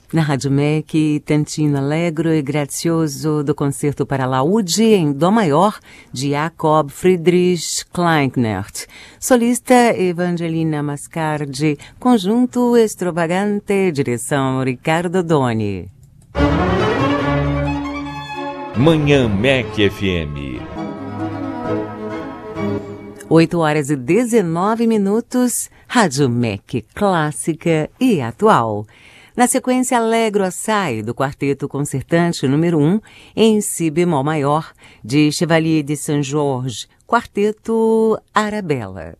Na Rádio MEC, Tantino Allegro e Grazioso do Concerto para Laúde em Dó Maior, de Jacob Friedrich Kleinert. Solista Evangelina Mascardi, conjunto extravagante, direção Ricardo Doni. Manhã MEC FM. 8h19, Rádio MEC, clássica e atual. Na sequência, Allegro Assai, do Quarteto Concertante número 1, em Si bemol maior, de Chevalier de Saint-Georges, Quarteto Arabella.